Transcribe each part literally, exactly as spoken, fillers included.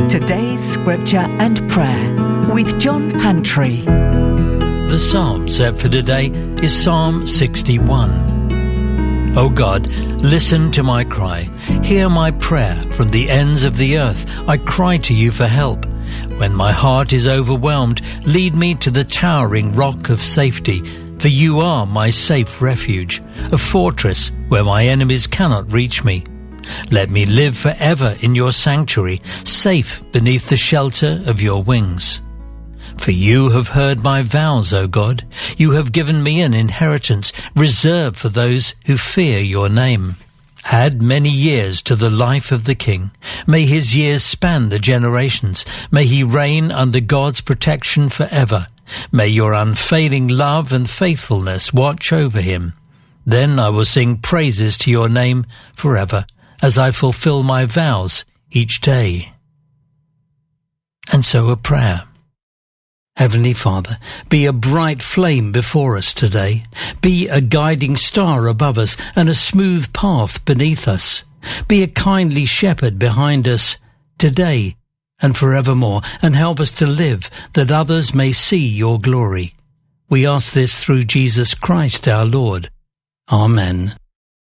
Today's scripture and prayer with John Pantry. The psalm set for today is Psalm sixty-one. O God, listen to my cry. Hear my prayer from the ends of the earth. I cry to you for help. When my heart is overwhelmed, lead me to the towering rock of safety, for you are my safe refuge, a fortress where my enemies cannot reach me. Let me live forever in your sanctuary, safe beneath the shelter of your wings. For you have heard my vows, O God. You have given me an inheritance reserved for those who fear your name. Add many years to the life of the king. May his years span the generations. May he reign under God's protection forever. May your unfailing love and faithfulness watch over him. Then I will sing praises to your name forever, as I fulfill my vows each day. And so a prayer. Heavenly Father, be a bright flame before us today. Be a guiding star above us and a smooth path beneath us. Be a kindly shepherd behind us today and forevermore, and help us to live that others may see your glory. We ask this through Jesus Christ our Lord. Amen.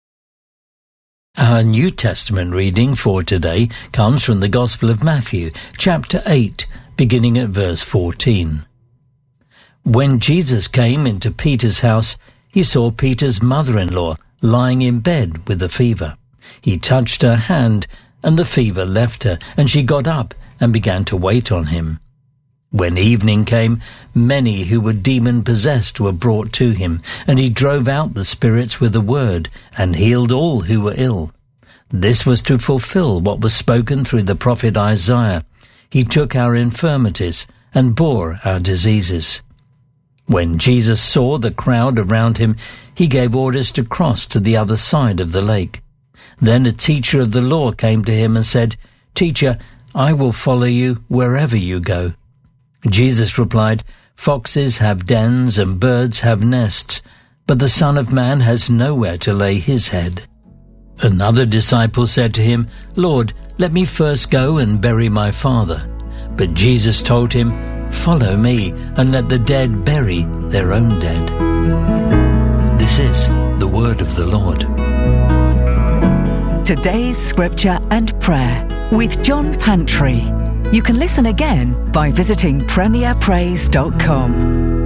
Our New Testament reading for today comes from the Gospel of Matthew, chapter eight, beginning at verse fourteen. When Jesus came into Peter's house, he saw Peter's mother-in-law lying in bed with a fever. He touched her hand, and the fever left her, and she got up and began to wait on him. When evening came, many who were demon-possessed were brought to him, and he drove out the spirits with a word, and healed all who were ill. This was to fulfill what was spoken through the prophet Isaiah. He took our infirmities and bore our diseases. When Jesus saw the crowd around him, he gave orders to cross to the other side of the lake. Then a teacher of the law came to him and said, "Teacher, I will follow you wherever you go." Jesus replied, "Foxes have dens and birds have nests, but the Son of Man has nowhere to lay his head." Another disciple said to him, "Lord, let me first go and bury my father." But Jesus told him, "Follow me, and let the dead bury their own dead." This is the word of the Lord. Today's scripture and prayer with John Pantry. You can listen again by visiting premier praise dot com.